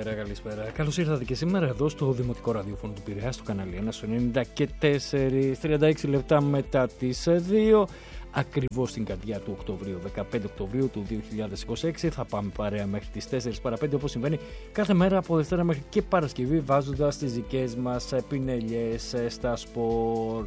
Καλησπέρα. Καλώς ήρθατε και σήμερα εδώ στο Δημοτικό Ραδιόφωνο του Πειραιά, στο κανάλι 1, στο 94, 36 λεπτά μετά τις 2. Ακριβώς στην καρδιά του Οκτωβρίου, 15 Οκτωβρίου του 2026. Θα πάμε παρέα μέχρι τις 4 παρα 5, όπως συμβαίνει κάθε μέρα από Δευτέρα μέχρι και Παρασκευή, βάζοντας τις δικές μας πινελιές στα σπορ.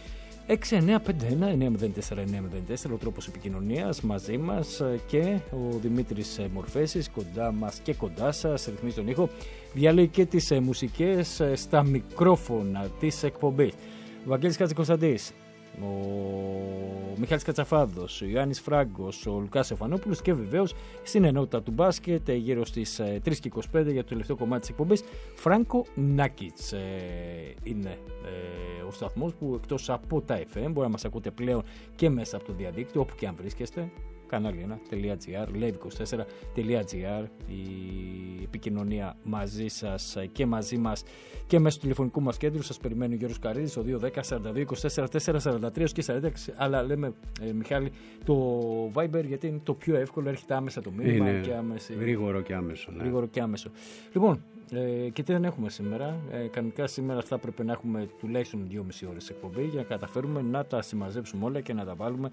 6951-904-904 ο τρόπος επικοινωνίας μαζί μας, και ο Δημήτρης Μορφέσης κοντά μας και κοντά σας, ρυθμίζει τον ήχο, διαλέγει και τις μουσικές στα μικρόφωνα της εκπομπής. Ο Βαγγέλης Κατσικοσταντής, ο Μιχάλης Κατσαφάδος, ο Ιωάννης Φράγκος, ο Λουκάς Εφανόπουλος και βεβαίως στην ενότητα του μπάσκετ γύρω στις 3:25 για το τελευταίο κομμάτι της εκπομπής, Φράνκο Νάκιτς είναι ο σταθμός που εκτός από τα FM μπορεί να μας ακούτε πλέον και μέσα από το διαδίκτυο όπου και αν βρίσκεστε. Κανάλι1.gr, live24.gr, η επικοινωνία μαζί σας και μαζί μας και μέσω του τηλεφωνικού μας κέντρου. Σας περιμένει ο Γιώργος Καρίδης στο 210-42-24-443 και 46, αλλά λέμε Μιχάλη το Viber γιατί είναι το πιο εύκολο, έρχεται άμεσα το μήνυμα. Είναι και άμεση, γρήγορο και άμεσο. Ναι. Γρήγορο και άμεσο. Λοιπόν, και τι δεν έχουμε σήμερα. Κανονικά σήμερα θα πρέπει να έχουμε τουλάχιστον 2,5 ώρες εκπομπή για να καταφέρουμε να τα συμμαζέψουμε όλα και να τα βάλουμε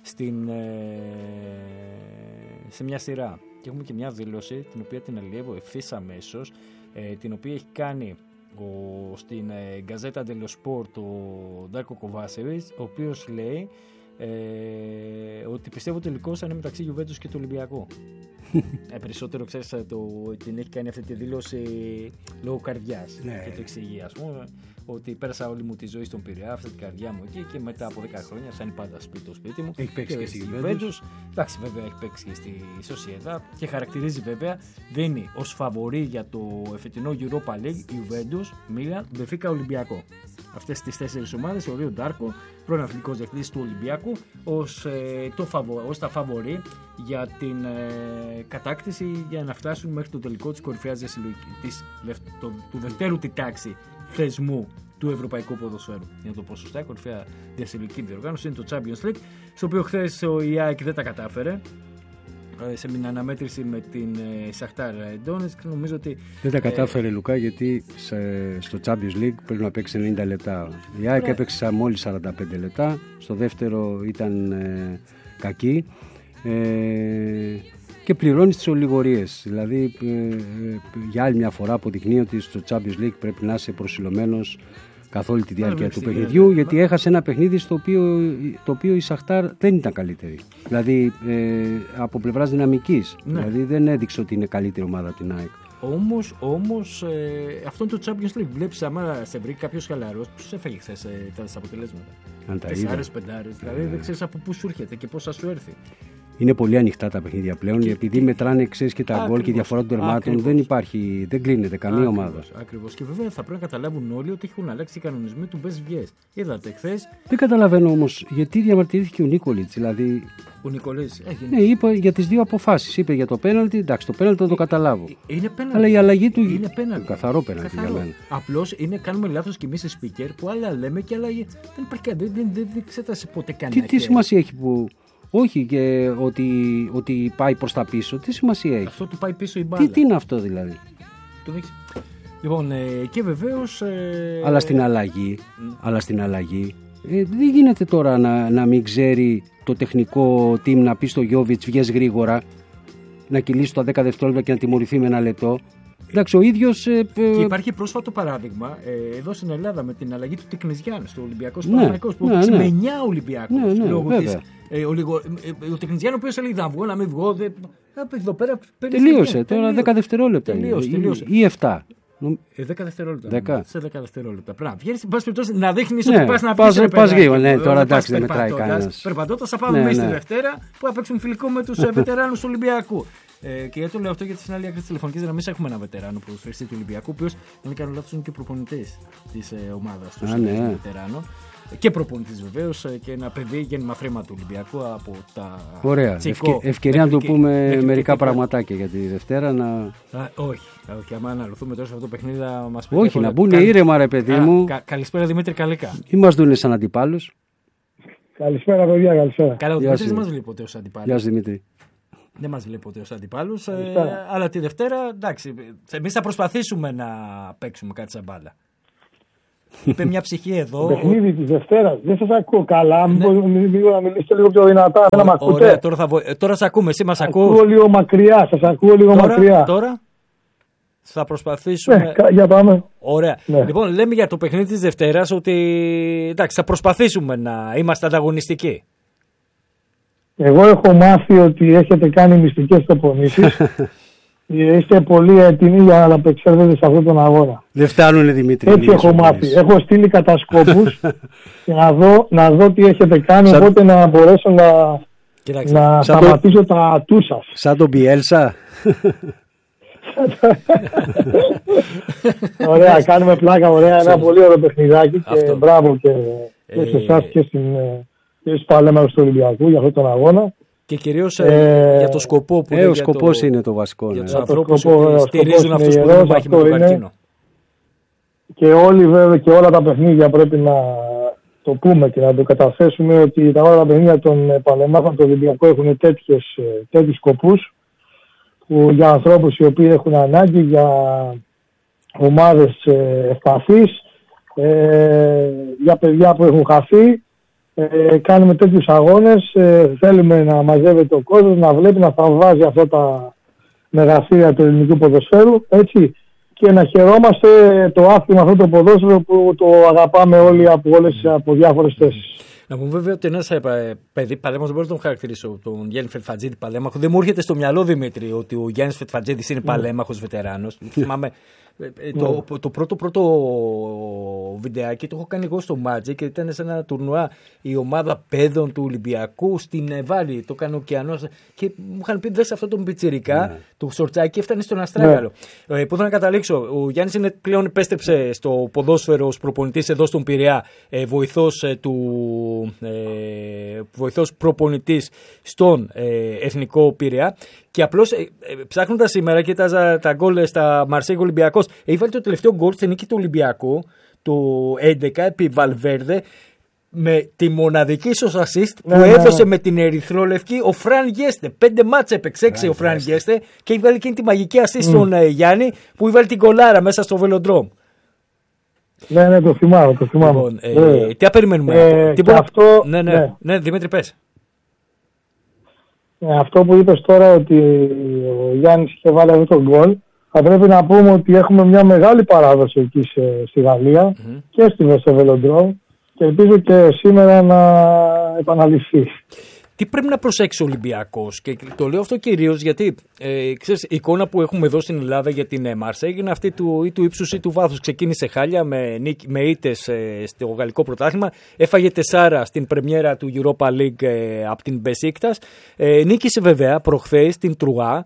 σε μια σειρά. Και έχουμε και μια δήλωση την οποία την αλλιεύω ευθύς αμέσως, την οποία έχει κάνει στην Γκαζέτα dello Sport ο Ντάρκο Κοβάσεβιτς, ο οποίος λέει ότι πιστεύω τελικώς θα είναι μεταξύ Γιουβέντους και του Ολυμπιακού. Περισσότερο ξέρεις, την έχει κάνει αυτή τη δήλωση λόγω καρδιάς, ναι. Και το εξηγεί, ας πούμε, ότι πέρασα όλη μου τη ζωή στον Πειραιά, αυτή την καρδιά μου εκεί, και μετά από 10 χρόνια θα είναι πάντα το σπίτι μου. Έχει παίξει και στη Γιουβέντους. Εντάξει, βέβαια έχει παίξει και στη Σοσιέδα και χαρακτηρίζει, βέβαια, δίνει ως φαβορί για το εφετινό Europa League Γιουβέντους, Μίλαν, Μπενφίκα, Ολυμπιακό. Αυτές τις 4 ομάδες θεωρεί ο Ντάρκο, πρώην αθλητικός διευθυντής του Ολυμπιακού, ως τα φαβορί για την κατάκτηση, για να φτάσουν μέχρι το τελικό της κορυφαίας του δευτέρου τη τάξη θεσμού του Ευρωπαϊκού Ποδοσφαίρου. Για το ποσοστά, η κορυφαία διασυλλογική διοργάνωση είναι το Champions League, στο οποίο χθες ο ΙΑΕΚ δεν τα κατάφερε σε μια αναμέτρηση με την Σαχτάρ Ντόνετσκ. Νομίζω ότι δεν τα κατάφερε, Λουκά, γιατί στο Champions League πρέπει να παίξει 90 λεπτά. Η ΑΕΚ έπαιξε μόλις 45 λεπτά. Στο δεύτερο ήταν κακή και πληρώνει τις ολιγορίες. Δηλαδή για άλλη μια φορά αποδεικνύει ότι στο Champions League πρέπει να είσαι προσιλωμένος καθ' όλη τη διάρκεια του παιχνιδιού, γιατί έχασε ένα παιχνίδι στο οποίο η Σαχτάρ δεν ήταν καλύτερη. Δηλαδή από πλευράς δυναμικής. Ναι. Δηλαδή δεν έδειξε ότι είναι καλύτερη ομάδα από την ΑΕΚ. Όμως αυτό είναι το Champions League. Βλέπεις, άμα σε βρει κάποιος χαλαρός, πώς έφαγε χθες τα αποτελέσματα. 4-5, δηλαδή δεν ξέρεις από πού σου έρχεται και πώς θα σου έρθει. Είναι πολύ ανοιχτά τα παιχνίδια πλέον, επειδή μετράνε, ξέρεις, και τα γκολ και η διαφορά των τερμάτων. Δεν κλείνεται καμία ομάδα. Ακριβώς. Και βέβαια θα πρέπει να καταλάβουν όλοι ότι έχουν αλλάξει οι κανονισμοί του Best Vies. Είδατε χθες. Δεν καταλαβαίνω όμως γιατί διαμαρτυρήθηκε ο Νίκολιτς. Δηλαδή. Ο Νικολής. Ναι, είπε για τις δύο αποφάσεις. Είπε για το πέναλτι. Εντάξει, το πέναλτι θα το καταλάβω. Είναι πέναλτι. Αλλά η αλλαγή του είναι πέναλτι. Καθαρό πέναλτι για μένα. Απλώς κάνουμε λάθος κι εμείς σε speaker που άλλα λέμε και άλλα. Δεν υπάρχει, δεν εξέτασε ποτέ κανένα. Τι σημασία έχει που. Όχι, και ότι πάει προς τα πίσω. Τι σημασία έχει. Αυτό του πάει πίσω η μπάλα. Τι είναι αυτό δηλαδή. Λοιπόν, και βεβαίως. Αλλά στην αλλαγή. Δεν γίνεται τώρα να μην ξέρει το τεχνικό team να πει στο Γιόβιτς βγες γρήγορα, να κυλήσει τα 10 δευτερόλεπτα και να τιμωρηθεί με 1 λεπτό. Εντάξει, ο ίδιος. Και υπάρχει πρόσφατο παράδειγμα εδώ στην Ελλάδα με την αλλαγή του Τεκνιζιάν στο Ολυμπιακό Παναθηναϊκός, που έπαιξε με 9 Ολυμπιακούς. Ο Τεκνιζιάν, ο οποίος έλεγε να βγω, να μην βγω. Εδώ πέρα τελείωσε τώρα 10 δευτερόλεπτα. Τελείωσε. Ή 7. 10 δευτερόλεπτα. Σε 10 δευτερόλεπτα. Πρέπει να βγαίνεις, πας περιπτώσει να δείχνεις ότι πας να πας γρήγορα. Ναι, τώρα εντάξει, δεν μετράει κανένας. Περπατώντας θα πάμε μέσα στη Δευτέρα που θα παίξουμε φιλικό με τους βετεράνους του Ολυμπιακού. Και γιατί το λέω αυτό, γιατί στην άλλη άκρη της τηλεφωνικής γραμμής έχουμε ένα βετεράνο ποδοσφαιριστή του Ολυμπιακού, ο οποίος, αν δεν κάνω λάθος, είναι και προπονητής της ομάδας του. Βετεράνο. Και προπονητής βεβαίως, και ένα παιδί γέννημα φρέμα του Ολυμπιακού από τα. Ωραία. Ευκαιρία να του πούμε μερικά πραγματάκια για τη Δευτέρα. Όχι. Άμα αναλωθούμε τόσο αυτό το παιχνίδι θα μας πει. Όχι, να μπουν ήρεμα, ρε παιδί μου. Καλησπέρα Δημήτρη Καλίκα. Ή μας δούνε σαν αντιπάλους. Καλησπέρα, παιδιά, καλησπέρα. Καλά, ο Δημήτρης μας λέει ποτέ ως αντιπάλους. Γεια σου, Δημήτρη. Δεν μας λέει ποτέ ως αντιπάλους, αλλά τη Δευτέρα, εντάξει, εμείς θα προσπαθήσουμε να παίξουμε κάτι σαν μπάλα. Είπε μια ψυχή εδώ. Παιχνίδι της Δευτέρας. Δεν σας ακούω καλά. Μήπως να μιλήσετε λίγο πιο δυνατά. Δεν με ακούτε. Ωραία, τώρα σας ακούμε. Εσύ μας ακούς? Ακούω λίγο μακριά. Σας ακούω λίγο μακριά. Τώρα θα προσπαθήσουμε. Ναι, για πάμε. Ωραία. Ναι. Λοιπόν, λέμε για το παιχνίδι της Δευτέρας ότι εντάξει, θα προσπαθήσουμε να είμαστε ανταγωνιστικοί. Εγώ έχω μάθει ότι έχετε κάνει μυστικές προπονήσεις. Είστε πολύ έτοιμοι για να απεξέλθετε σε αυτόν τον αγώνα. Δεν φτάνουν, Δημήτρη. Έτσι έχω μάθει. Έχω στείλει κατασκόπους και να δω τι έχετε κάνει, οπότε να μπορέσω να σταματήσω τα ατού σας. Σαν τον Πιέλσα. Ωραία, κάνουμε πλάκα, ωραία. Ένα πολύ ωραίο παιχνιδάκι και μπράβο και σε εσάς και στους παλέμαχους του Ολυμπιακού για αυτόν τον αγώνα. Και κυρίως για το σκοπό που ο σκοπός είναι το βασικό. Για τους ανθρώπους που στηρίζουν αυτούς που δεν υπάρχει με τον καρκίνο. Και όλοι βέβαια και όλα τα παιχνίδια πρέπει να το πούμε και να το καταθέσουμε ότι όλα τα παιχνίδια των παλεμάχων του Ολυμπιακού έχουν τέτοιους σκοπούς που για ανθρώπους οι οποίοι έχουν ανάγκη, για ομάδες ευπαθείς, για παιδιά που έχουν χαθεί. Κάνουμε τέτοιους αγώνες, θέλουμε να μαζεύεται ο κόσμος, να βλέπει, να θαυμάζει αυτά τα μεγαθύρια του ελληνικού ποδοσφαίρου, έτσι, και να χαιρόμαστε το άθλημα αυτό το ποδόσφαιρο που το αγαπάμε όλοι από διάφορες θέσεις. Να πούμε βέβαια ότι ένας παιδί παλέμαχος, δεν μπορώ να τον χαρακτηρίσω, τον Γιάννη Φετφατζίδη παλέμαχο. Δεν μου έρχεται στο μυαλό, Δημήτρη, ότι ο Γιάννης Φετφατζίδης είναι παλέμαχος βετεράνος. Θυμάμαι το πρώτο βιντεάκι το έχω κάνει εγώ στο Magic και ήταν σε ένα τουρνουά η ομάδα παιδών του Ολυμπιακού στην Βάλη. Το έκανε ο Ωκεανός και μου είχαν πει δες αυτό τον πιτσιρικά, το σορτσάκι, έφτανε στον Αστράγαλο. Πού θα να καταλήξω, ο Γιάννης πλέον επέστρεψε στο ποδόσφαιρο ως προπονητής εδώ στον Πειραιά, βοηθός προπονητής στον Εθνικό Πειραιά. Και απλώς ψάχνοντας σήμερα, κοίταζα τα γκολ στα Μαρσέιγ Ολυμπιακός. Έχει βάλει το τελευταίο γκολ στη νίκη του Ολυμπιακού, του 11 επί Βαλβέρδε, με τη μοναδική ίσως assist που έδωσε με την ερυθρόλευκη ο Φραν Γκέστε. 5 μάτς έπαιξε, 6 ο Φραν Γκέστε και έχει βάλει εκείνη τη μαγική assist στον Γιάννη που έχει βάλει την κολάρα μέσα στο Βελοντρόμ. Ναι, το θυμάμαι. Λοιπόν, τι περιμένουμε. Ναι, Δημήτρη, πες. Αυτό που είπες τώρα ότι ο Γιάννης είχε βάλει αυτό το γκολ, θα πρέπει να πούμε ότι έχουμε μια μεγάλη παράδοση εκεί στη Γαλλία και στο Βελοντρόμ και ελπίζω και σήμερα να επαναληφθεί. Τι πρέπει να προσέξει ο Ολυμπιακός, και το λέω αυτό κυρίως γιατί ξέρεις, η εικόνα που έχουμε εδώ στην Ελλάδα για την Μαρσέιγ είναι αυτή του ύψους ή του βάθους. Ξεκίνησε χάλια με ήττες στο γαλλικό πρωτάθλημα, έφαγε 4 στην πρεμιέρα του Europa League από την Μπεσίκτας, νίκησε βέβαια προχθές την Τρουά.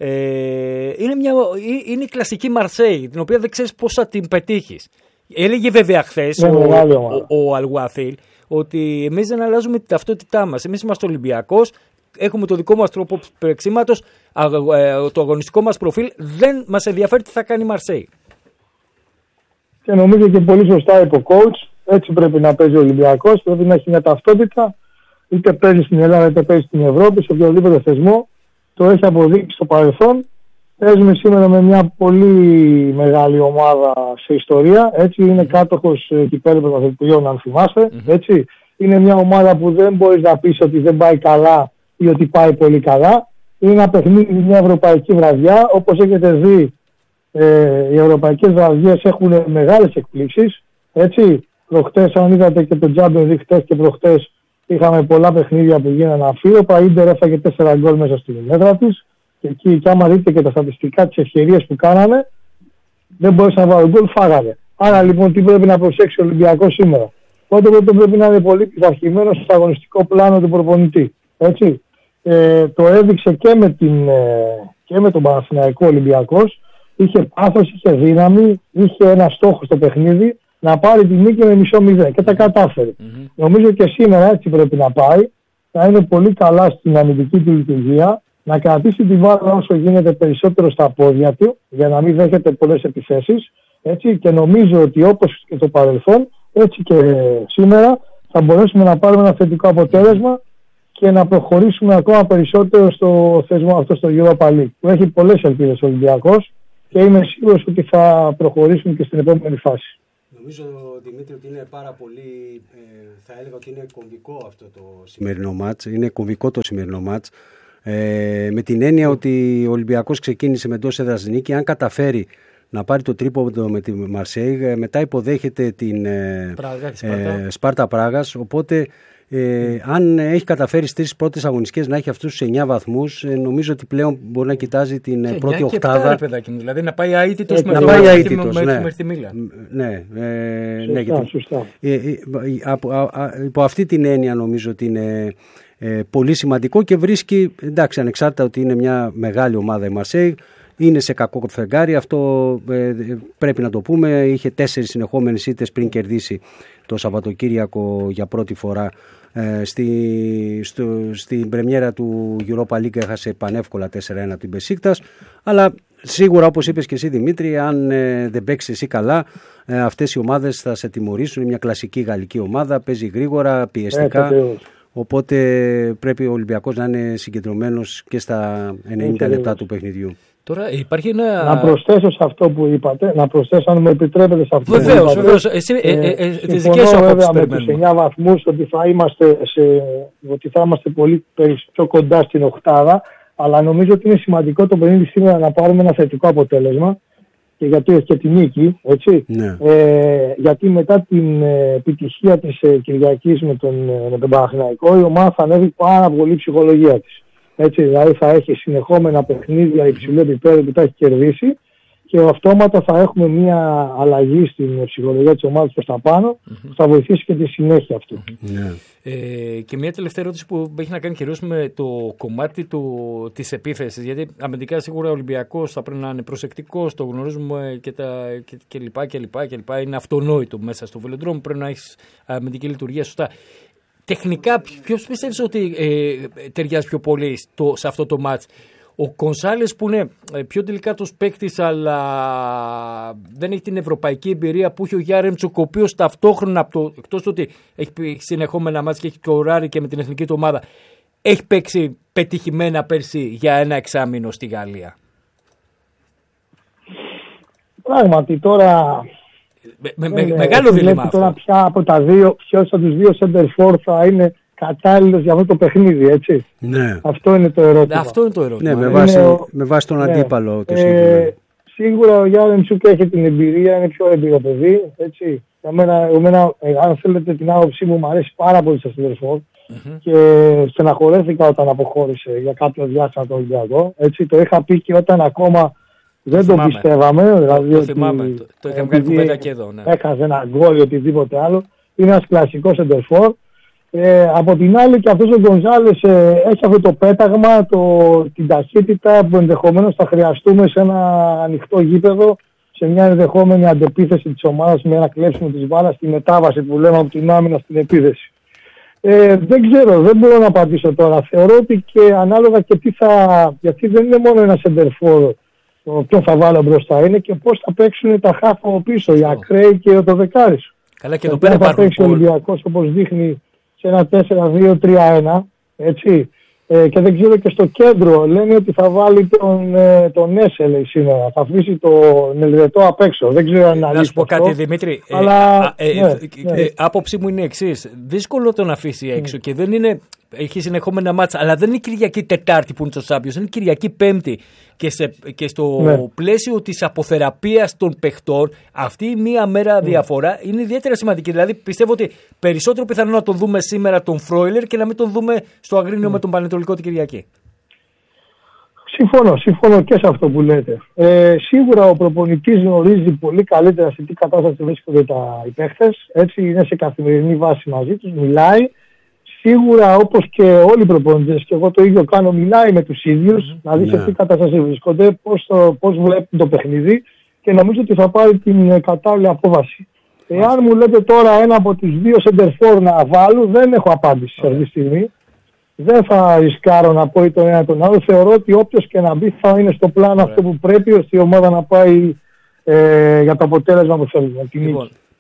Είναι η κλασική Μαρσέιγ, την οποία δεν ξέρεις πώς θα την πετύχεις. Έλεγε βέβαια χθες ο Αλγουαθίλ ότι εμείς δεν αλλάζουμε την ταυτότητά μας. Εμείς είμαστε Ολυμπιακός, έχουμε το δικό μας τρόπο παίξηματος, το αγωνιστικό μας προφίλ, δεν μας ενδιαφέρει τι θα κάνει η Μαρσέη. Και νομίζω και πολύ σωστά είπε ο coach, έτσι πρέπει να παίζει ο Ολυμπιακός, πρέπει να έχει μια ταυτότητα, είτε παίζει στην Ελλάδα είτε παίζει στην Ευρώπη, σε οποιοδήποτε θεσμό, το έχει αποδείξει στο παρελθόν. Παίζουμε σήμερα με μια πολύ μεγάλη ομάδα σε ιστορία, έτσι, είναι κάτοχος κυπέλλου πρωταθλητριών, αν θυμάστε, έτσι. Είναι μια ομάδα που δεν μπορείς να πεις ότι δεν πάει καλά ή ότι πάει πολύ καλά. Είναι ένα παιχνίδι, μια ευρωπαϊκή βραδιά, όπως έχετε δει, οι ευρωπαϊκές βραδιές έχουν μεγάλες εκπλήξεις, έτσι. Προχτές, αν είδατε και το Champions League, χτες και προχτές, είχαμε πολλά παιχνίδια που γίνανε αμφίροπα, η Ίντερ έφαγε 4 γκολ μέσα στη μέτρα της. Και εκεί, και άμα δείτε και τα στατιστικά, τις ευκαιρίες που κάνανε, δεν μπορούσαν να βάλουν γκολ, φάγανε. Άρα λοιπόν, τι πρέπει να προσέξει ο Ολυμπιακός σήμερα? Πρώτον, πρέπει να είναι πολύ πειθαρχημένος στο αγωνιστικό πλάνο του προπονητή. Έτσι. Το έδειξε και με τον Παναθηναϊκό Ολυμπιακός. Είχε πάθος, είχε δύναμη, είχε ένα στόχο στο παιχνίδι να πάρει τη νίκη με 0,5 και τα κατάφερε. Νομίζω και σήμερα έτσι πρέπει να πάει, να είναι πολύ καλά στην αμυντική του λειτουργία, να κρατήσει τη μπάλα όσο γίνεται περισσότερο στα πόδια του, για να μην δέχεται πολλές επιθέσεις. Έτσι, και νομίζω ότι όπως και το παρελθόν, έτσι και σήμερα θα μπορέσουμε να πάρουμε ένα θετικό αποτέλεσμα και να προχωρήσουμε ακόμα περισσότερο στο θεσμό αυτό στο Europa League, που έχει πολλές ελπίδες ο Ολυμπιακός και είμαι σίγουρος ότι θα προχωρήσουμε και στην επόμενη φάση. Νομίζω, Δημήτρη, ότι είναι πάρα πολύ, θα έλεγα ότι είναι κομβικό αυτό το σημερινό μάτς. Είναι κομβικό το σημερινό μάτς. Με την έννοια ότι ο Ολυμπιακός ξεκίνησε με εντός έδρας νίκη. Αν καταφέρει να πάρει το τρίποντο με τη Μαρσέιγ, μετά υποδέχεται την Σπάρτα Πράγας. Οπότε, αν έχει καταφέρει στις 3 πρώτες αγωνιστικές να έχει αυτούς τους 9 βαθμούς, νομίζω ότι πλέον μπορεί να κοιτάζει την πρώτη οκτάδα. Δηλαδή να πάει αίτητος με τη Μίλαν. Ναι, σωστά. Υπό αυτή την έννοια νομίζω ότι είναι πολύ σημαντικό και βρίσκει, εντάξει, ανεξάρτητα ότι είναι μια μεγάλη ομάδα η Μαρσέιγ, είναι σε κακό φεγγάρι, αυτό πρέπει να το πούμε. Είχε 4 συνεχόμενες ήττες πριν κερδίσει το Σαββατοκύριακο για πρώτη φορά. Στην πρεμιέρα του Europa League έχασε πανεύκολα 4-1 την Μπεσίκτας, αλλά σίγουρα, όπως είπες και εσύ, Δημήτρη, αν δεν παίξεις εσύ καλά, αυτές οι ομάδες θα σε τιμωρήσουν. Είναι μια κλασική γαλλική ομάδα, παίζει γρήγορα, πιεστικά, οπότε πρέπει ο Ολυμπιακός να είναι συγκεντρωμένος και στα 90 λεπτά του παιχνιδιού. Τώρα υπάρχει ένα... Να προσθέσω σε αυτό που είπατε, αν μου επιτρέπετε σε αυτό βεβαίως, που είπατε. Βεβαίως, τις δικές σου απόψεις με τους 9 βαθμούς ότι θα είμαστε πολύ πιο κοντά στην οκτάδα, αλλά νομίζω ότι είναι σημαντικό το παιχνίδι σήμερα να πάρουμε ένα θετικό αποτέλεσμα, και γιατί έχει και τη νίκη, έτσι. Ναι. Γιατί μετά την επιτυχία της Κυριακής με τον Παναθηναϊκό, η ομάδα θα ανέβει πάρα πολύ η ψυχολογία της. Έτσι, δηλαδή θα έχει συνεχόμενα παιχνίδια υψηλού επίπεδου που τα έχει κερδίσει και αυτόματα θα έχουμε μια αλλαγή στην ψυχολογία της ομάδας προς τα πάνω που θα βοηθήσει και τη συνέχεια αυτού. Και μια τελευταία ερώτηση που έχει να κάνει κυρίως με το κομμάτι της επίθεσης, γιατί αμυντικά σίγουρα ο Ολυμπιακός θα πρέπει να είναι προσεκτικός, το γνωρίζουμε και λοιπά, είναι αυτονόητο μέσα στο Βελοντρόμ, πρέπει να έχεις αμυντική λειτουργία σωστά. Τεχνικά, ποιος πιστεύεις ότι ταιριάζει πιο πολύ σε αυτό το μάτς? Ο Κονσάλες που είναι πιο τελικάτος παίκτης, αλλά δεν έχει την ευρωπαϊκή εμπειρία που έχει ο Γιάρεμτσοκ, ο οποίος ταυτόχρονα, εκτός ότι έχει συνεχόμενα μάτς και έχει και ωράρει και με την εθνική του ομάδα, έχει παίξει πετυχημένα πέρσι για ένα εξάμηνο στη Γαλλία. Πράγματι τώρα... Μεγάλο δίλημμα αυτό. Τώρα πια από τα δύο, ποιος από τους δύο center for θα είναι κατάλληλος για αυτό το παιχνίδι, έτσι. Ναι. Αυτό είναι το ερώτημα. Ναι, με βάση τον αντίπαλο. Σίγουρα ο Γιάρεμτσουκ έχει την εμπειρία, είναι πιο εμπειρό παιδί, έτσι. Για μένα, αν θέλετε την άποψή μου αρέσει πάρα πολύ στο center for και στεναχωρέθηκα όταν αποχώρησε για κάποιο διάστημα το Ολυμπιακό. Έτσι, το είχα πει και όταν ακόμα δεν το πιστεύαμε. Δηλαδή το θυμάμαι, το είχαμε κάνει κουβέντα και εδώ. Ναι. Έχασε ένα γκόλ ή οτιδήποτε άλλο. Είναι ένας κλασικός center. Από την άλλη και αυτός ο Γκονζάλες έχει αυτό το πέταγμα, την ταχύτητα που ενδεχομένως θα χρειαστούμε σε ένα ανοιχτό γήπεδο, σε μια ενδεχόμενη αντεπίθεση της ομάδας με ένα κλέψιμο της μπάλας, στη μετάβαση που λέμε από την άμυνα στην επίθεση. Δεν ξέρω, δεν μπορώ να απαντήσω τώρα. Θεωρώ ότι και ανάλογα και γιατί δεν είναι μόνο ένα center for ποιον θα βάλω μπροστά, είναι και πώς θα παίξουν τα χάφ από πίσω, οι ακραίοι και το δεκάρις. Καλά, και εδώ πέρα θα παίξει ο Ολυμπιακός όπως δείχνει σε ένα 4-2-3-1, έτσι. Και δεν ξέρω και στο κέντρο λένε ότι θα βάλει τον Έσελ σήμερα, θα αφήσει τον Ελβετό απ' έξω. Δεν ξέρω αν να σου πω κάτι, Δημήτρη, αλλά άποψή μου είναι εξής. Δύσκολο το να αφήσει έξω και δεν είναι, έχει συνεχόμενα μάτσα, αλλά δεν είναι Κυριακή Τετάρτη που είναι στο Champions, είναι Κυριακή Πέμπτη. Και στο πλαίσιο της αποθεραπείας των παιχτών, αυτή η μία μέρα διαφορά είναι ιδιαίτερα σημαντική. Δηλαδή πιστεύω ότι περισσότερο πιθανό να τον δούμε σήμερα τον Φρόιλερ και να μην τον δούμε στο Αγρίνιο με τον Πανετολικό την Κυριακή. Συμφωνώ και σε αυτό που λέτε. Σίγουρα ο προπονητής γνωρίζει πολύ καλύτερα σε τι κατάσταση βρίσκονται οι παίχτες. Έτσι είναι σε καθημερινή βάση μαζί τους, μιλάει. Σίγουρα όπως και όλοι οι προπονητές, και εγώ το ίδιο κάνω, μιλάει με τους ίδιους, να δει σε τι κατάσταση βρίσκονται, πώς βλέπουν το παιχνίδι και νομίζω ότι θα πάρει την κατάλληλη απόβαση. Εάν μου λέτε τώρα ένα από τους δύο center for να βάλω, δεν έχω απάντηση αυτή τη στιγμή. Δεν θα ρισκάρω να πω ή τον ένα ή τον άλλο. Θεωρώ ότι όποιος και να μπει θα είναι στο πλάνο αυτό που πρέπει, ώστε η ομάδα να πάει για το αποτέλεσμα που θέλουμε. Λοιπόν,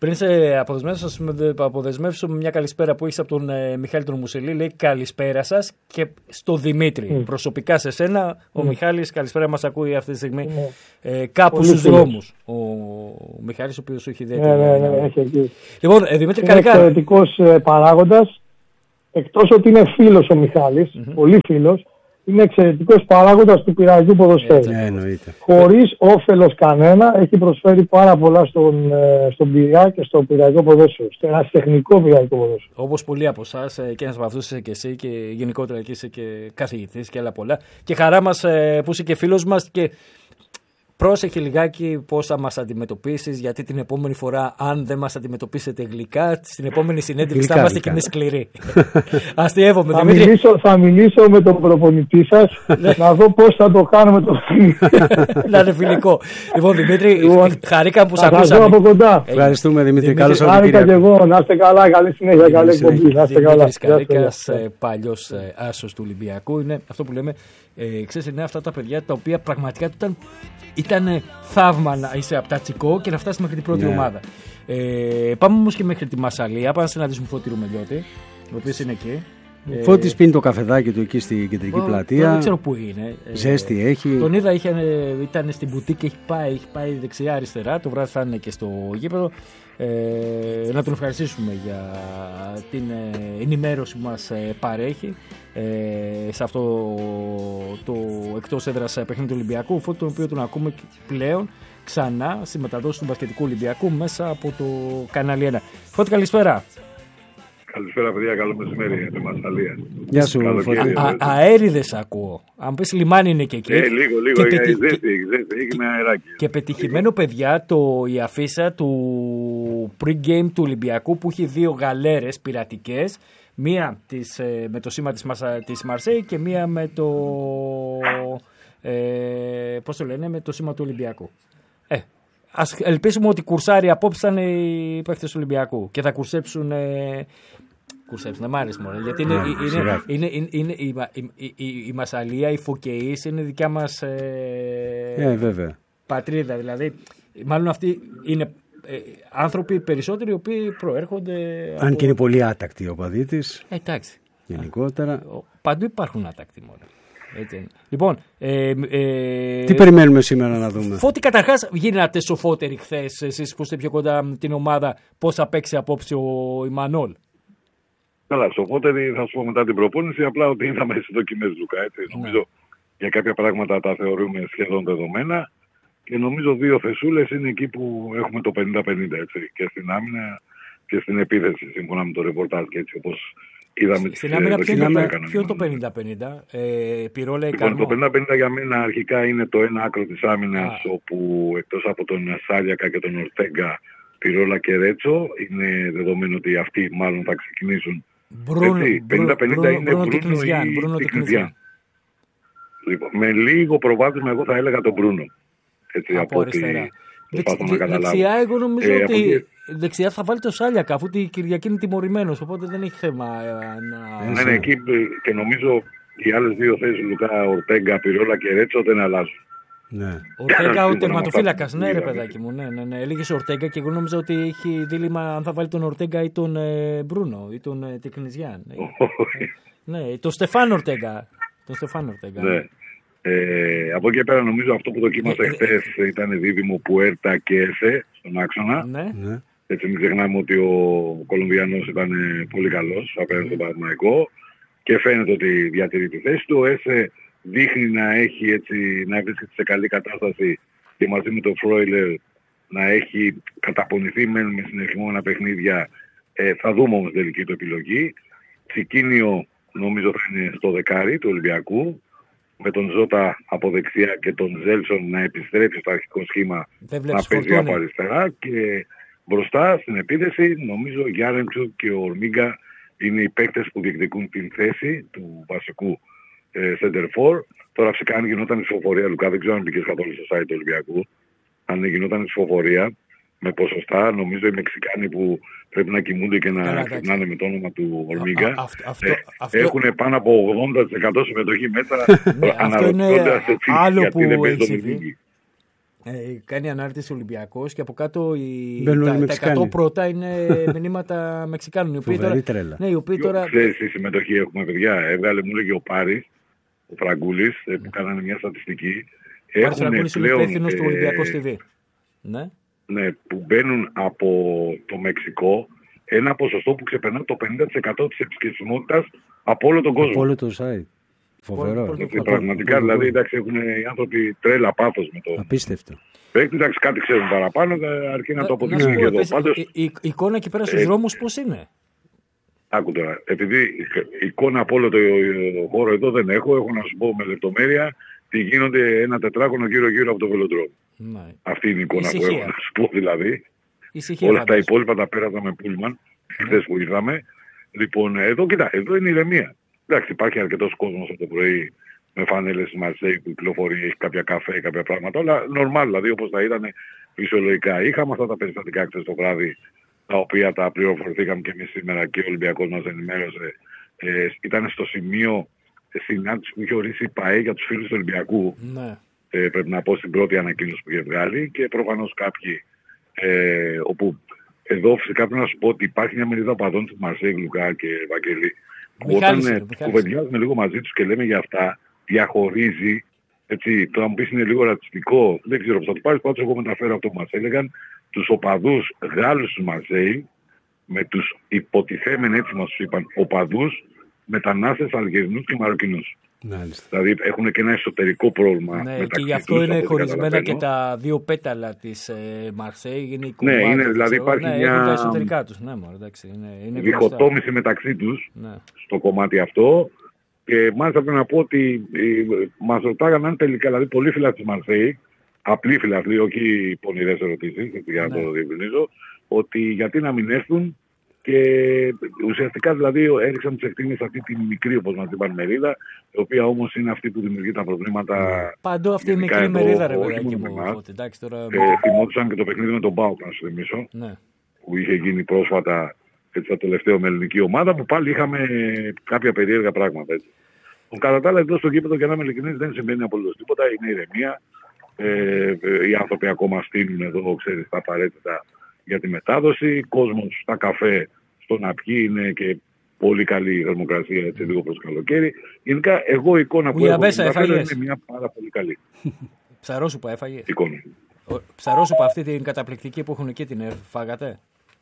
Πριν σε αποδεσμεύσω με μια καλησπέρα που έχεις από τον Μιχάλη τον Μουσελή. Λέει καλησπέρα σας και στο Δημήτρη. Προσωπικά σε σένα, ο Μιχάλης, καλησπέρα, μας ακούει αυτή τη στιγμή κάπου στους δρόμους. Ο Μιχάλης, ο οποίος σου έχει ιδιαίτερη. Ναι, έχει εκεί. Λοιπόν, Δημήτρη, είναι εξαιρετικός παράγοντας. Εκτός ότι είναι φίλος ο Μιχάλης, πολύ φίλος, είναι εξαιρετικός παράγοντας του πυρηνικού ποδοσφαίρου. Χωρίς όφελος κανένα, έχει προσφέρει πάρα πολλά στον Πειραιά και στο πυρηνικό ποδόσφαιρο, στο ερασιτεχνικό πυρηνικό ποδόσφαιρο. Όπως πολλοί από εσάς, και ένας από αυτούς είσαι και εσύ, και γενικότερα και είσαι και καθηγητής και άλλα πολλά. Και χαρά μας που είσαι και φίλος μας. Και πρόσεχε λιγάκι πώς θα μας αντιμετωπίσεις, γιατί την επόμενη φορά, αν δεν μας αντιμετωπίσετε γλυκά, στην επόμενη συνέντευξη θα είμαστε κι εμείς σκληροί. Αστειεύομαι, Δημήτρη. Θα μιλήσω με τον προπονητή σας να δω πώς θα το κάνουμε το φιλικό. Να είναι φιλικό. Λοιπόν, Δημήτρη, χαρήκα που σ' ακούσαμε. Από κοντά. Ευχαριστούμε, Δημήτρη. Καλώς ήρθατε. Χάρηκα και εγώ. Να είστε καλά. Καλή συνέχεια. Καλή εκπομπή. Να είστε καλά. Δημήτρης Καρίκας, παλιός άσος του Ολυμπιακού. Είναι αυτό που λέμε, ξέρεις, είναι αυτά τα παιδιά τα οποία πραγματικά ήταν θαύμα να είσαι από τα Τσικό και να φτάσει μέχρι την πρώτη ομάδα. Πάμε όμως και μέχρι τη Μασσαλία. Πάμε να συναντήσουμε Φώτη Ρουμελιώτη, ο οποίος είναι εκεί. Φώτης πίνει το καφεδάκι του εκεί στην κεντρική πλατεία. Δεν ξέρω πού είναι. Ζέστη έχει. Τον είδα, ήταν στην μπουτίκ και έχει πάει δεξιά-αριστερά. Το βράδυ θα είναι και στο γήπεδο. Να τον ευχαριστήσουμε για την ενημέρωση που μας παρέχει σε αυτό το εκτός έδρας παιχνίδι του Ολυμπιακού, Φώτη, τον οποίο τον ακούμε πλέον ξανά στη μεταδόση του μπασκετικού Ολυμπιακού μέσα από το κανάλι 1. Φώτη, καλησπέρα. Καλησπέρα, παιδιά. Καλό μεσημέρι για τη Μασσαλία. Γεια σου, Φώτη. Αέριδες ακούω. Αν πεις λιμάνι είναι και εκεί. Λίγο. Ζέστη, έχει με αεράκι. Και πετυχημένο, παιδιά, η αφίσα του pre-game του Ολυμπιακού που έχει δύο γαλέρες πειρατικές. Μία με το σήμα της Μαρσέη και μία με το. Πώς το λένε, με το σήμα του Ολυμπιακού. Ας ελπίσουμε ότι κουρσάρει απόψε ήταν οι παίκτες του Ολυμπιακού και θα κουρσέψουν. Κουρσέψουν, μ' άρεσε μόνο. Γιατί είναι η Μασσαλία, η Φωκεής είναι δικιά μας πατρίδα. Δηλαδή, μάλλον αυτοί είναι άνθρωποι περισσότεροι οι οποίοι προέρχονται. Αν και είναι πολύ άτακτοι οι οπαδοί της. Εντάξει. Γενικότερα. Παντού υπάρχουν άτακτοι μόνο. Λοιπόν, τι περιμένουμε σήμερα να δούμε. Φώτη, καταρχάς γίνατε σοφότεροι χθες, εσείς που είστε πιο κοντά την ομάδα, πώς θα παίξει απόψε ο Ιμανόλ. Καλά, σοφότεροι θα σου πω μετά την προπόνηση, απλά ότι είδαμε στις δοκιμές Λουκά. Νομίζω για κάποια πράγματα τα θεωρούμε σχεδόν δεδομένα και νομίζω δύο θεσούλες είναι εκεί που έχουμε το 50-50, έτσι, και στην άμυνα και στην επίθεση, σύμφωνα με το ρεπορτάζ και έτσι όπως είδαμε. Στην άμυνα ποιο είναι το 50-50, Πυρόλα ή Καρμό? Το 50-50 για μένα αρχικά είναι το ένα άκρο της άμυνας, όπου εκτός από τον Σάλιακα και τον Ορτέγκα, Πυρόλα και Ρέτσο, είναι δεδομένο ότι αυτοί μάλλον θα ξεκινήσουν. 50-50 είναι Μπρούνο ή Τικνιζιάν. Λοιπόν, με λίγο προβάδισμα εγώ θα έλεγα τον Μπρούνο. Έτσι, από ό,τι προσπάθω να καταλάβω. Δεξιά εγώ νομίζω ότι δεξιά θα βάλει το Σάλιακα, αφού τη Κυριακή είναι τιμωρημένος, οπότε δεν έχει θέμα να. Ναι, εκεί και νομίζω οι άλλες δύο θέσεις, Λουκά, Ορτέγκα, Πυρόλα και Ρέτσο, δεν αλλάζουν. Ναι. Ορτέγκα ο τερματοφύλακας, ναι ρε παιδάκι μου, ναι. Έλεγες Ορτέγκα και εγώ νόμιζα ότι έχει δίλημμα αν θα βάλει τον Ορτέγκα ή τον Μπρούνο ή τον Τικνιζιάν. Ναι, τον Στεφάν Ορτέγκα. Ναι. Από εκεί πέρα νομίζω αυτό που δοκίμασε χθες ήταν δίδυμο Πουέρτα και Έσε στον άξονα. Ναι. Έτσι μην ξεχνάμε ότι ο Κολομβιανός ήταν πολύ καλός απέναντι στον Παναθηναϊκό και φαίνεται ότι διατηρεί τη θέση του. Ο Έσε δείχνει να έχει έτσι, να βρίσκεται σε καλή κατάσταση και μαζί με τον Φρόιλερ να έχει καταπονηθεί με συνεχισμένα παιχνίδια. Θα δούμε όμως τελική του επιλογή. Τσικίνιο νομίζω θα είναι στο δεκάρι του Ολυμπιακού, με τον Ζώτα από δεξιά και τον Ζέλσον να επιστρέψει στο αρχικό σχήμα να παίζει από αριστερά, και μπροστά στην επίθεση νομίζω ο Γιάρεμτσου και ο Ορμίγκα είναι οι παίκτες που διεκδικούν την θέση του βασικού center for. Τώρα φυσικά αν γινόταν η ψηφοφορία, Λουκά, δεν ξέρω αν μπήκες καθόλου στο site του Ολυμπιακού, αν γινόταν η ψηφοφορία με ποσοστά, νομίζω οι Μεξικάνοι που πρέπει να κοιμούνται και να ξυπνάνε με το όνομα του Ορμίγκα έχουν πάνω από 80% συμμετοχή μέσα, αναρωτώντας γιατί δεν παίζει το Μιζίνγκι. κάνει ανάρτηση Ολυμπιακός και από κάτω τα 100 πρώτα είναι μηνύματα Μεξικάνων. Φοβερή τρέλα. Ναι, οι οποίοι τώρα... Ξέρεις τι συμμετοχή έχουμε, παιδιά. Έβγαλε, μου λέγε ο Πάρης, ο Φραγκούλης, που κάνανε μια στατιστική. Ο Πάρης Φραγκούλης είναι υπεύθυνος του Ολυμπιακός TV. Ναι. Ναι, που μπαίνουν από το Μεξικό ένα ποσοστό που ξεπερνά το 50% της επισκεψιμότητας από όλο τον κόσμο. Από όλο το site. Φοβερό. Πραγματικά, δηλαδή, εντάξει, έχουν οι άνθρωποι τρέλα πάθος με το. Απίστευτο. Εντάξει, κάτι ξέρουν παραπάνω, αρκεί να το αποδείξουν και εδώ. Πάντως, η εικόνα εκεί πέρα στους δρόμους πώς είναι? Άκου τώρα, επειδή εικόνα από όλο το χώρο εδώ δεν έχω να σου πω με λεπτομέρεια τι γίνονται ένα τετράγωνο γύρω-γύρω από το βελοντρόμιο. Αυτή είναι η εικόνα που έχω να σου πω δηλαδή. Όλα τα υπόλοιπα τα πέρασα με πούλμαν, χθες που ήρθαμε. Λοιπόν, εδώ κοίτα, εδώ είναι ηρεμία. Εντάξει, υπάρχει αρκετός κόσμος από το πρωί με φανέλες στη Μαρσέη που κυκλοφορεί, έχει κάποια καφέ, κάποια πράγματα. Όλα normal, δηλαδή όπως θα ήταν φυσιολογικά. Είχαμε αυτά τα περιστατικά χθες το βράδυ, τα οποία τα πληροφορηθήκαμε και εμείς σήμερα και ο Ολυμπιακός μας ενημέρωσε. Ήταν στο σημείο συνάντηση που είχε ορίσει η ΠΑΕ για τους φίλους του Ολυμπιακού. Ναι. Πρέπει να πω στην πρώτη ανακοίνωση που είχε βγάλει και προφανώς κάποιοι όπου εδώ φυσικά πρέπει να σου πω ότι υπάρχει μια μερίδα παδών του Μαρσέη, Λουκά και Βαγγέλη που όταν κουβεντιάζουμε λίγο μαζί τους και λέμε για αυτά διαχωρίζει, έτσι, το να μου πεις είναι λίγο ρατσιστικό, δεν ξέρω πώς θα το πάρεις, πάντως εγώ μεταφέρω αυτό που μας έλεγαν, τους οπαδούς Γάλλους του Μαρσέη με τους υποτιθέμενοι, έτσι μας είπαν, οπαδούς μετανάστες Αλγερινούς και Μαροκινούς. Δηλαδή έχουν και ένα εσωτερικό πρόβλημα. Ναι, και γι' αυτό είναι χωρισμένα και τα δύο πέταλα της Μαρσέη. Ναι, είναι, δηλαδή υπάρχει μια τα εσωτερικά τους. Ναι, εντάξει, είναι διχοτόμηση μεταξύ τους στο κομμάτι αυτό. Και μάλιστα πρέπει να πω ότι μας ρωτάγαν αν τελικά, δηλαδή πολλοί φίλοι της Μαρσέη, απλοί φίλοι, όχι πονηρές ερωτήσεις, για να το διευκρινίζω, ότι γιατί να μην έρθουν. Και ουσιαστικά δηλαδή έριξαν τις ευθύνες αυτή τη μικρή, όπως μας είπαν, μερίδα, η οποία όμως είναι αυτή που δημιουργεί τα προβλήματα. Παντού αυτή η μικρή μερίδα, ρε παιδάκι μου. Θυμόντουσαν και το παιχνίδι με τον ΠΑΟΚ, να σου θυμίσω, που είχε γίνει πρόσφατα, έτσι, το τελευταίο με ελληνική ομάδα, που πάλι είχαμε κάποια περίεργα πράγματα. Έτσι. Κατά τα άλλα, εδώ στο γήπεδο, για να είμαι ειλικρινής, δεν συμβαίνει απολύτως τίποτα, είναι ηρεμία. Οι άνθρωποι ακόμα στείλουν εδώ, ξέρεις, τα απαραίτητα για τη μετάδοση, κόσμος στα καφέ στο να πιει, είναι και πολύ καλή η θερμοκρασία, έτσι, λίγο προς καλοκαίρι. Γενικά, εγώ η εικόνα που έχω είναι μια πάρα πολύ καλή. Ψαρόσουπα έφαγες? Εικόνα. Ψαρόσουπα αυτή την καταπληκτική που έχουν εκεί την φάγατε?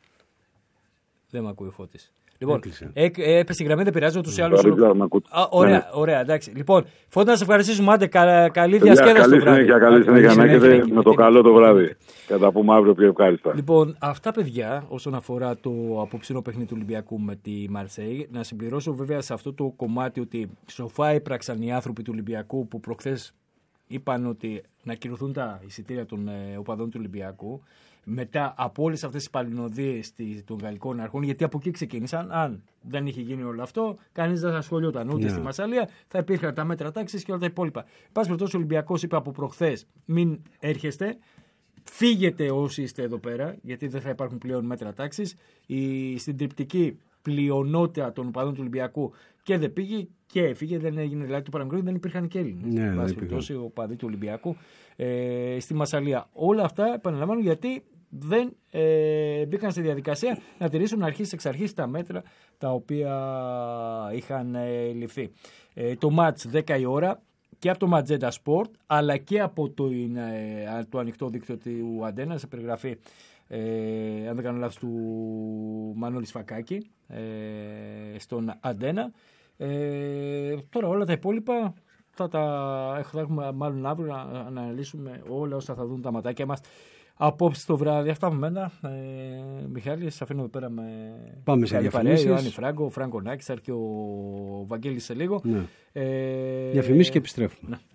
Δεν με ακούει ο Φώτης. Λοιπόν, έπεσε η γραμμή, δεν πειράζει ούτως ή άλλως. Ωραία, εντάξει. Λοιπόν, Φώτη, να σε ευχαριστήσουμε. Άντε, καλή διασκέδαση το βράδυ. Καλή συνέχεια να έχετε με το καλό το βράδυ. Και θα τα πούμε αύριο πιο ευχάριστα. Λοιπόν, αυτά, παιδιά, όσον αφορά το απόψινο παιχνίδι του Ολυμπιακού με τη Μαρσέη. Να συμπληρώσω βέβαια σε αυτό το κομμάτι ότι σοφά έπραξαν οι άνθρωποι του Ολυμπιακού που προχθές είπαν ότι να ακυρωθούν τα εισιτήρια των οπαδών του Ολυμπιακού. Μετά από όλες αυτές τις παλινοδίες των γαλλικών αρχών, γιατί από εκεί ξεκίνησαν, αν δεν είχε γίνει όλο αυτό, κανείς δεν θα ασχολιόταν ούτε στη Μασσαλία, θα υπήρχαν τα μέτρα τάξης και όλα τα υπόλοιπα. Εν πάση περιπτώσει, ο Ολυμπιακός είπε από προχθές: μην έρχεστε, φύγετε όσοι είστε εδώ πέρα, γιατί δεν θα υπάρχουν πλέον μέτρα τάξης. Η συντριπτική πλειονότητα των οπαδών του Ολυμπιακού και δεν πήγε και έφυγε, δεν έγινε δηλαδή το παραμικρό, δεν υπήρχαν και Έλληνες. Εν πάση περιπτώσει, οπαδοί του Ολυμπιακού στη Μασσαλία. Όλα αυτά επαναλαμβάνω γιατί δεν μπήκαν στη διαδικασία να τηρήσουν εξ αρχής τα μέτρα τα οποία είχαν ληφθεί. Το μάτς 10 η ώρα και από το Ματζέντα Sport αλλά και από το ανοιχτό δίκτυο του Αντένα, σε περιγραφή αν δεν κάνω λάθος του Μανώλη Σφακάκη στον Αντένα. Τώρα όλα τα υπόλοιπα θα έχουμε μάλλον αύριο να αναλύσουμε όλα όσα θα δουν τα ματάκια μας απόψε το βράδυ. Αυτά από μένα. Μιχάλη, σας αφήνω εδώ πέρα με πάμε σε διαφημίσεις. Ιωάννη Φράγκο, ο Φράγκο Νάκης και ο Βαγγέλης σε λίγο. Διαφημίσεις και επιστρέφουμε.